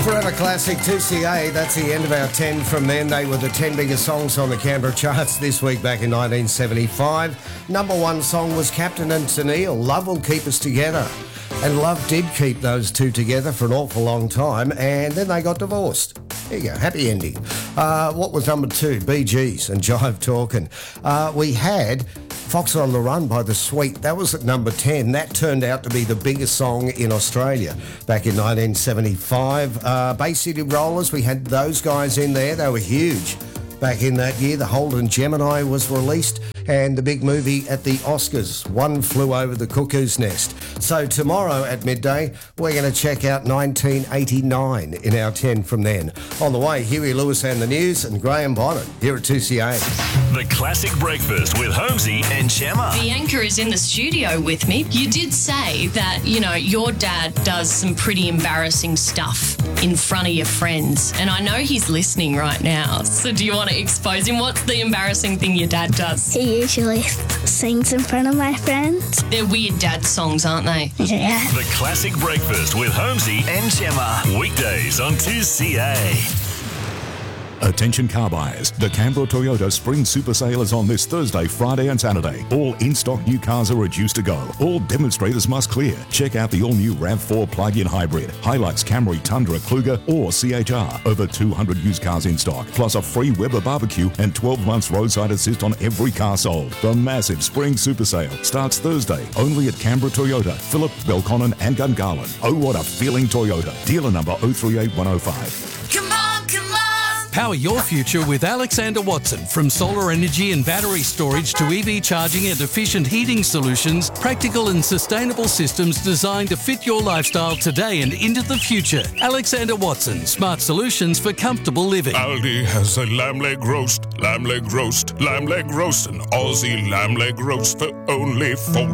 Forever Classic 2CA, that's the end of our 10 from them. They were the 10 biggest songs on the Canberra charts this week back in 1975. Number one song was Captain and Tennille, Love Will Keep Us Together. And Love did keep those two together for an awful long time, and then they got divorced. There you go, happy ending. What was number two? Bee Gees and Jive Talkin'. We had Fox on the Run by The Sweet. That was at number 10. That turned out to be the biggest song in Australia back in 1975. Bay City Rollers, we had those guys in there. They were huge back in that year. The Holden Gemini was released, and the big movie at the Oscars, One Flew Over the Cuckoo's Nest. So tomorrow at midday, we're going to check out 1989 in our 10 from then. On the way, Huey Lewis and the News and Graham Bonnet here at 2CA. The Classic Breakfast with Holmesy and Gemma. Bianca is in the studio with me. You did say that, you know, your dad does some pretty embarrassing stuff in front of your friends, and I know he's listening right now. So do you want to expose him? What's the embarrassing thing your dad does? He usually sings in front of my friends. They're weird dad songs, aren't they? Yeah. The Classic Breakfast with Holmesy and Gemma. Weekdays on 2CA. Attention car buyers, the Canberra Toyota Spring Super Sale is on this Thursday, Friday and Saturday. All in-stock new cars are reduced to go. All demonstrators must clear. Check out the all-new RAV4 plug-in hybrid, Hilux, Camry, Tundra, Kluger or CHR. Over 200 used cars in stock, plus a free Weber barbecue and 12 months roadside assist on every car sold. The massive Spring Super Sale starts Thursday, only at Canberra Toyota, Phillip, Belconnen and Gungahlin. Oh, what a feeling Toyota. Dealer number 038105. Come on, come on! Power your future with Alexander Watson. From solar energy and battery storage to EV charging and efficient heating solutions, practical and sustainable systems designed to fit your lifestyle today and into the future. Alexander Watson, smart solutions for comfortable living. Aldi has a lamb leg roast, lamb leg roast, lamb leg roast, an Aussie lamb leg roast for only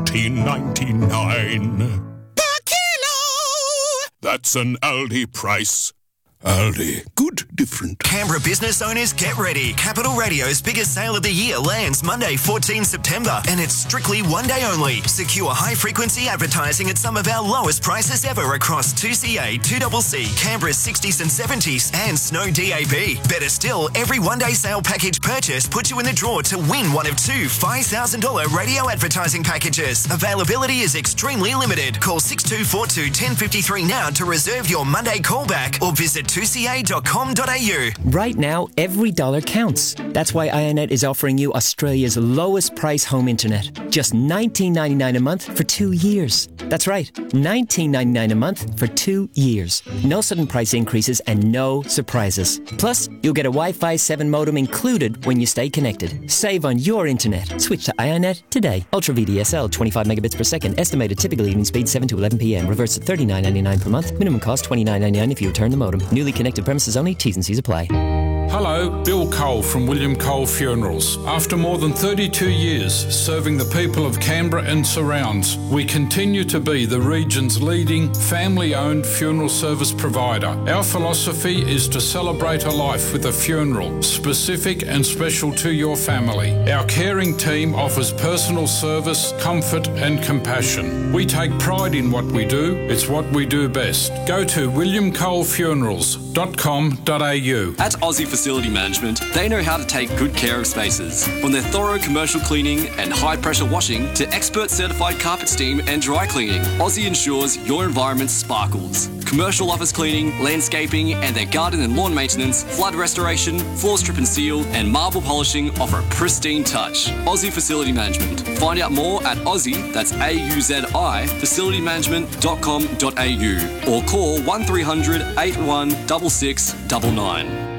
$14.99 per kilo. That's an Aldi price. Aldi, good, different. Canberra business owners, get ready. Capital Radio's biggest sale of the year lands Monday, 14 September, and it's strictly one day only. Secure high-frequency advertising at some of our lowest prices ever across 2CA, 2CC, Canberra's 60s and 70s, and Snow DAB. Better still, every one-day sale package purchase puts you in the draw to win one of two $5,000 radio advertising packages. Availability is extremely limited. Call 6242-1053 now to reserve your Monday callback or visit 2ca.com.au. Right now, every dollar counts. That's why IONET is offering you Australia's lowest price home internet. Just $19.99 a month for 2 years. That's right, $19.99 a month for 2 years. No sudden price increases and no surprises. Plus, you'll get a Wi-Fi 7 modem included when you stay connected. Save on your internet. Switch to IONET today. Ultra VDSL, 25 megabits per second. Estimated typical evening speed 7 to 11 p.m. Reverse at $39.99 per month. Minimum cost $29.99 if you return the modem. Newly connected premises only. T's and C's apply. Hello, Bill Cole from William Cole Funerals. After more than 32 years serving the people of Canberra and surrounds, we continue to be the region's leading family-owned funeral service provider. Our philosophy is to celebrate a life with a funeral, specific and special to your family. Our caring team offers personal service, comfort and compassion. We take pride in what we do. It's what we do best. Go to williamcolefunerals.com.au. At Aussie Facility Management, they know how to take good care of spaces. From their thorough commercial cleaning and high-pressure washing to expert certified carpet steam and dry cleaning, Aussie ensures your environment sparkles. Commercial office cleaning, landscaping, and their garden and lawn maintenance, flood restoration, floor strip and seal, and marble polishing offer a pristine touch. Aussie Facility Management. Find out more at Aussie, that's AUZI, facilitymanagement.com.au or call 1300 81 6699.